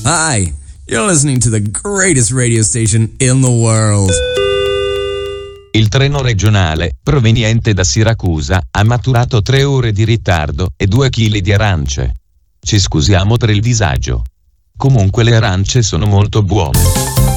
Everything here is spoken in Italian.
Hi, you're listening to the greatest radio station in the world. Il treno regionale, proveniente da Siracusa, ha maturato 3 ore di ritardo e 2 chili di arance. Ci scusiamo per il disagio. Comunque le arance sono molto buone.